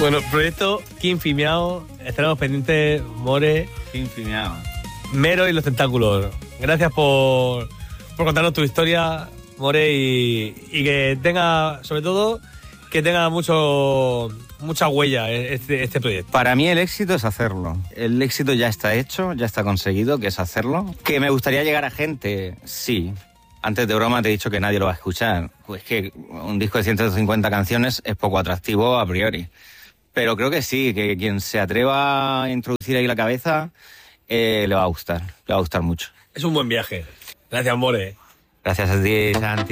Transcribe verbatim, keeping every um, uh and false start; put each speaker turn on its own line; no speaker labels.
Bueno, proyecto Kinfi Miao. Estaremos pendientes, More.
Kinfi Miao.
Mero y los tentáculos. Gracias por, por contarnos tu historia, More, y, y que tenga, sobre todo, que tenga mucho mucha huella este, este proyecto.
Para mí el éxito es hacerlo. El éxito ya está hecho, ya está conseguido, que es hacerlo. ¿Que me gustaría llegar a gente? Sí. Antes de broma te he dicho que nadie lo va a escuchar. Pues que un disco de ciento cincuenta canciones es poco atractivo a priori. Pero creo que sí, que quien se atreva a introducir ahí la cabeza eh, le va a gustar, le va a gustar mucho.
Es un buen viaje. Gracias, More.
Gracias a ti, Santi.